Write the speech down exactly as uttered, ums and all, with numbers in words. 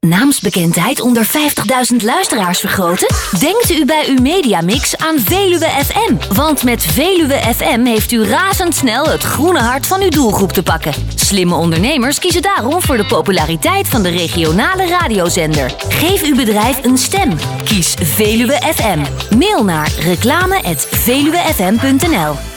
Naamsbekendheid onder vijftigduizend luisteraars vergroten? Denkt u bij uw mediamix aan Veluwe F M. Want met Veluwe F M heeft u razendsnel het groene hart van uw doelgroep te pakken. Slimme ondernemers kiezen daarom voor de populariteit van de regionale radiozender. Geef uw bedrijf een stem. Kies Veluwe F M. Mail naar reclame at veluwefm punt n l.